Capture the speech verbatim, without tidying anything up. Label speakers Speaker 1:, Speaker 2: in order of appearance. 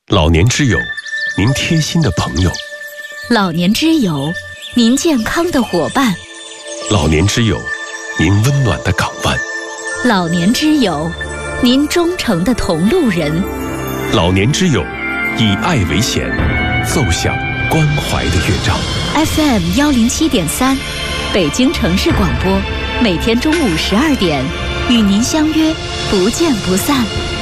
Speaker 1: 老年之友，您贴心的朋友；
Speaker 2: 老年之友，您健康的伙伴；
Speaker 1: 老年之友，您温暖的港湾；
Speaker 2: 老年之友，您忠诚的同路人；
Speaker 1: 老年之友，以爱为弦，奏响关怀的乐章。
Speaker 2: F M 幺零七点三，北京城市广播，每天中午十二点，与您相约，不见不散。